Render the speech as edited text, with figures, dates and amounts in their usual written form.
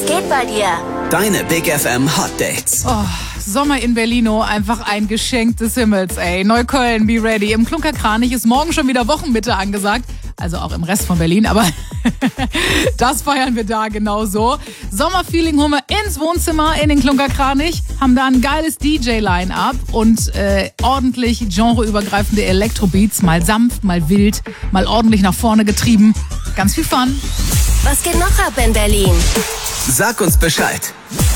geht bei dir? Deine Big FM Hot Dates. Oh, Sommer in Berlino, einfach ein Geschenk des Himmels, ey. Neukölln, be ready. Im Klunkerkranich ist morgen schon wieder Wochenmitte angesagt. Also auch im Rest von Berlin, aber das feiern wir da genauso. Sommerfeeling holen wir ins Wohnzimmer in den Klunkerkranich, haben da ein geiles DJ-Line-Up und ordentlich genreübergreifende Elektrobeats, mal sanft, mal wild, mal ordentlich nach vorne getrieben. Ganz viel Fun. Was geht noch ab in Berlin? Sag uns Bescheid.